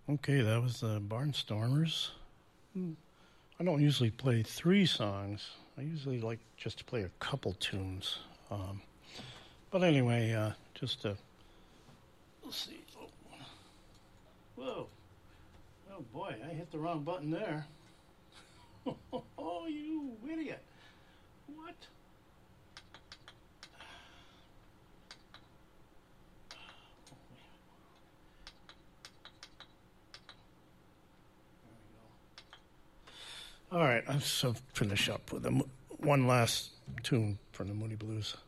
Okay, that was the Barnstormers. I don't usually play 3 songs. I usually like just to play a couple tunes. But anyway, just to... Let's see. Whoa. Oh, boy, I hit the wrong button there. Oh, you idiot. What? All right, I'm so finish up with one last tune from the Moody Blues.